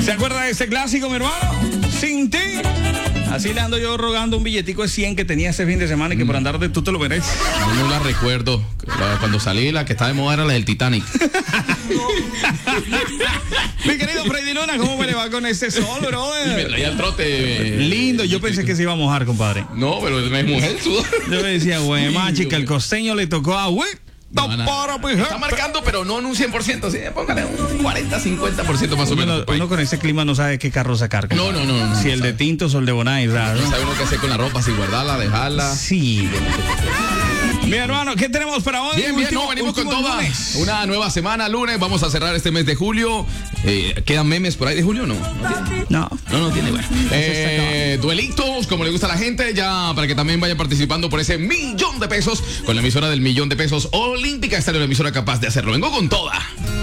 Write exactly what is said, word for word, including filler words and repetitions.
¿Se acuerda de ese clásico, mi hermano? Sin ti. Así le ando yo rogando un billetico de cien que tenía ese fin de semana y que mm. por andar de tú te lo mereces. Yo no la recuerdo. Cuando salí, la que estaba de moda era la del Titanic. Mi querido Freddy Luna, ¿cómo me le va con ese sol, brother? Me traía el trote. Lindo, yo pensé que se iba a mojar, compadre. No, pero me mojé el sudor. Yo me decía, güey, más chica, el costeño le tocó a güey. No, no, está marcando, pero no en un cien por ciento, sí, póngale un cuarenta, cincuenta por ciento más o menos. Uno, uno con ese clima no sabe qué carro sacar. No, no, no, no. Si no el sabe. De tintos o el de Bonai, ¿sabes? No sabe uno qué hacer con la ropa, si guardarla, dejarla. Sí. Mi hermano, ¿qué tenemos para hoy? Bien, bien, no, venimos con toda lunes. Una nueva semana, lunes, vamos a cerrar este mes de julio. Eh, ¿Quedan memes por ahí de julio? No, no tiene. No, no, no tiene, bueno. Eh, duelitos, como le gusta a la gente, ya para que también vayan participando por ese millón de pesos con la emisora del millón de pesos olímpica. Esta es la emisora capaz de hacerlo. Vengo con toda.